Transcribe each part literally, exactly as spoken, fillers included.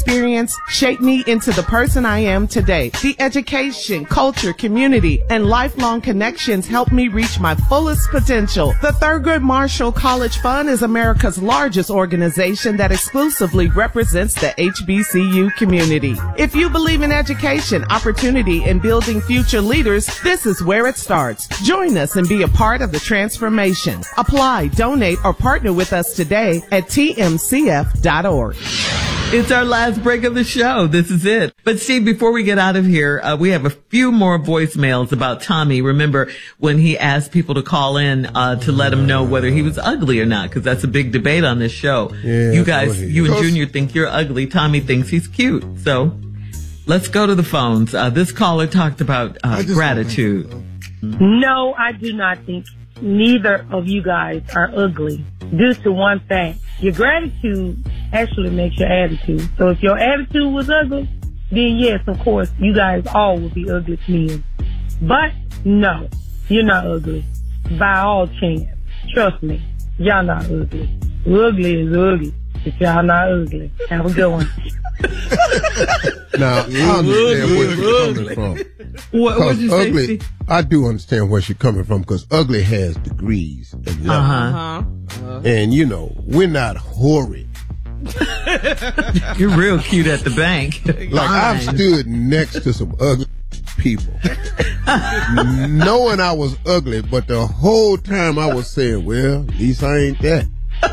experience shaped me into the person I am today. The education, culture, community, and lifelong connections helped me reach my fullest potential. The Thurgood Marshall College Fund is America's largest organization that exclusively represents the H B C U community. If you believe in education, opportunity, and building future leaders, this is where it starts. Join us and be a part of the transformation. Apply, donate, or partner with us today at T M C F dot org. It's our last break of the show. This is it. But Steve, before we get out of here, uh, we have a few more voicemails about Tommy. Remember when he asked people to call in uh, to let him know whether he was ugly or not, because that's a big debate on this show. Yeah, you guys, you and Junior think you're ugly. Tommy thinks he's cute. So let's go to the phones. Uh, this caller talked about uh, gratitude. No, I do not think neither of you guys are ugly due to one thing. Your gratitude actually makes your attitude. So if your attitude was ugly, then yes, of course, you guys all would be ugly to me. But no, you're not ugly. By all chance. Trust me, y'all not ugly. Ugly is ugly, but y'all not ugly. Have a good one. Now, I understand where she's coming from. What would you say, ugly, Steve? I do understand where she's coming from, because ugly has degrees and levels. Uh-huh. Uh-huh. And, you know, we're not horrid. You're real cute at the bank. Like, I've stood next to some ugly people, knowing I was ugly, but the whole time I was saying, well, at least I ain't that.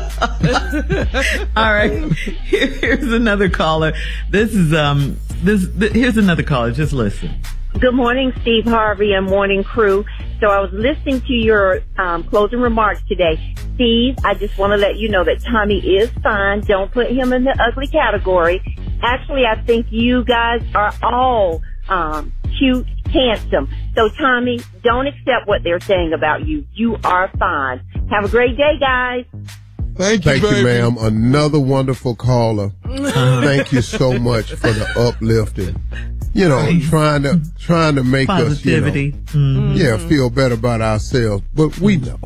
All right. Here, here's another caller. This is, um, this, th- here's another caller. Just listen. Good morning, Steve Harvey and morning crew. So I was listening to your um, closing remarks today. Steve, I just want to let you know that Tommy is fine. Don't put him in the ugly category. Actually, I think you guys are all um, cute, handsome. So, Tommy, don't accept what they're saying about you. You are fine. Have a great day, guys. Thank you, Thank baby. you, ma'am. Another wonderful caller. Thank you so much for the uplifting. You know, Nice. trying to trying to make Positivity. us, you know, Mm. yeah, feel better about ourselves. But we know,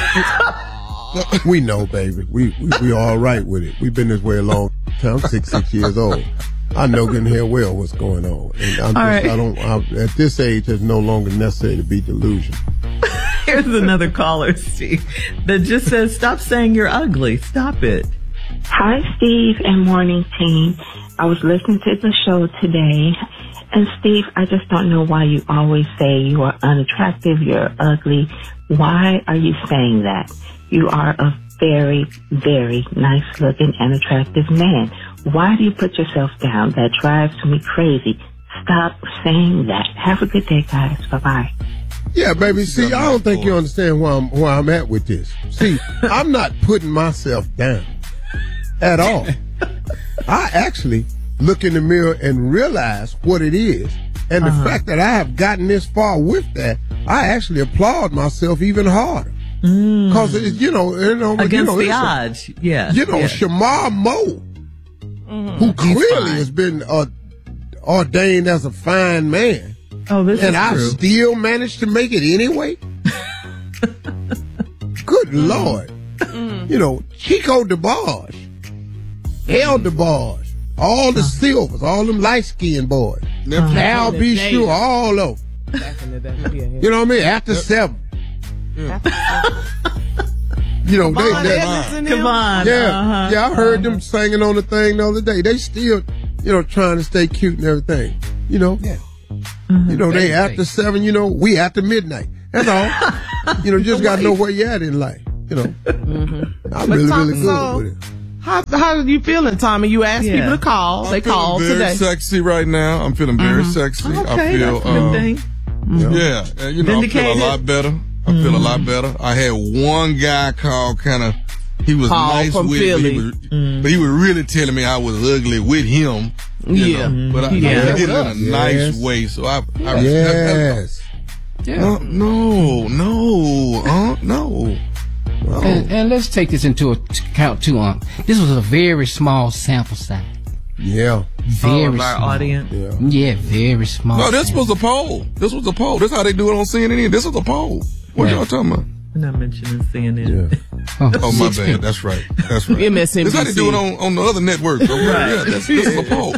we know, baby. We we we all right with it. We've been this way a long time. I'm sixty-six years old. I know good and hell well what's going on, and I'm just, right. I don't. I'm, at this age, it's no longer necessary to be delusional. Here's another caller, Steve, that just says, stop saying you're ugly. Stop it. Hi, Steve and morning team. I was listening to the show today, and Steve, I just don't know why you always say you are unattractive, you're ugly. Why are you saying that? You are a very, very nice looking and attractive man. Why do you put yourself down? That drives me crazy. Stop saying that. Have a good day, guys. Bye-bye. Yeah, baby. See, I don't think you understand where I'm where I'm at with this. See, I'm not putting myself down at all. I actually look in the mirror and realize what it is, and the Uh-huh. fact that I have gotten this far with that, I actually applaud myself even harder. Because Mm. you know, you know, Against you know, the it's a- odds. Yeah. you know, yeah. Shamar Moe, who He's clearly fine. has been uh, ordained as a fine man. Oh, this And is I true. still managed to make it anyway. Good Lord. You know, Chico DeBarge, El DeBarge, all the Silvers, all them light-skinned boys. Al B. Sure, all of them. Back in the day. Yeah, yeah. You know what I mean? After seven. You know, they, Von they, Evans and Come them. on. yeah, Uh-huh. yeah, I heard them singing on the thing the other day. They still, you know, trying to stay cute and everything. You know, Yeah. you know, they after seven, you know, we after midnight. That's all. You know, just got to know where you're at in life. You know, Mm-hmm. I'm really, Tom, really good so- with it. How how are you feeling, Tommy? You asked Yeah. people to call. I'm They feeling called very today. sexy right now. I'm feeling very sexy. I Okay, feel, that's a good um, thing. yeah, uh, you know, I feel a Vindicated. lot better. I feel a lot better. I had one guy call, kind of, he was Paul nice from with me, but Philly. he was, but he was really telling me I was ugly with him. You Yeah. know, but I, Yeah. I did it in a Yes. nice way. So I, I Yes. No, no, no, uh, no. And, and let's take this into account too. Um, this was a very small sample size. Yeah. Very All of our small. audience. Yeah. Yeah, very small. No, this sample. was a poll. This was a poll. This how they do it on C N N. This was a poll. What Yeah. y'all talking about? We're not mentioning C N N. Yeah. Oh, Oh, my sixteen. bad. That's right. That's right. M S N B C. That's how they do it on, on the other networks. So, yeah, that's, that's a poll.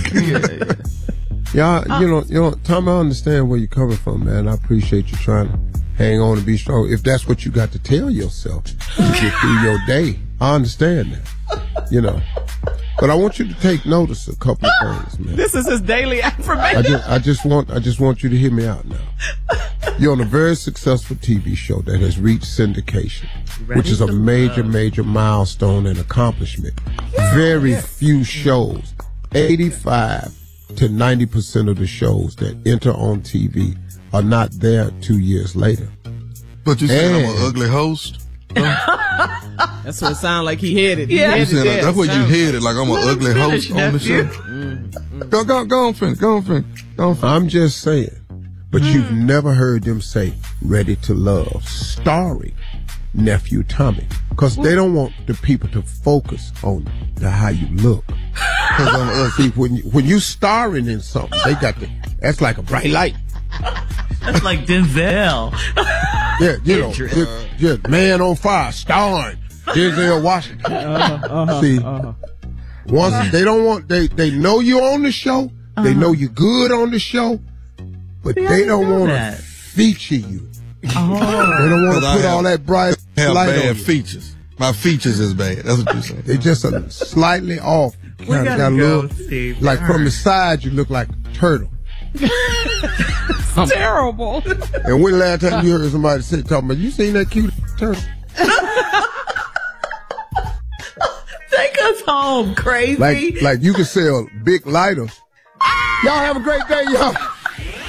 Y'all, you know, you know, Tom, I understand where you're coming from, man. I appreciate you trying to hang on and be strong. If that's what you got to tell yourself to get through your day, I understand that. You know. But I want you to take notice of a couple of things, man. This is his daily affirmation. I just, I just want, I just want you to hear me out now. You're on a very successful T V show that has reached syndication, which is a major, major milestone and accomplishment. Very few shows, eighty-five to ninety percent of the shows that enter on T V are not there two years later. But you said And- I'm an ugly host? That's what it sounded like he headed. He Yeah. You headed said there. that's where you headed, like I'm an Let him ugly finish, host on the nephew. show. Go, go, go on, finish. Go on, finish. Go on, finish. I'm just saying, but you've never heard them say "Ready to Love" starring nephew Tommy, because they don't want the people to focus on the how you look. Because I'm ugly. When you, when you starring in something, they got the that's like a bright light. That's like Denzel. Yeah, you know, Idris. just, just Man on Fire, starring Denzel Washington. Uh-huh, uh-huh, See, uh-huh. once they don't want, they they know you're on the show, they know you're good on the show, but Yeah, they I don't know want to that. feature you. Oh. They don't want to Because I put have- all that bright Have light bad on you. features. My features is bad. That's what you're saying. They just are slightly off. We Kinda gotta got a go, little- Steve. like from the side, you look like a turtle. Terrible. And when the last time you heard somebody say, talking about, you seen that cute turtle? Take us home, crazy. Like, like you could sell big lighters. Y'all have a great day, y'all.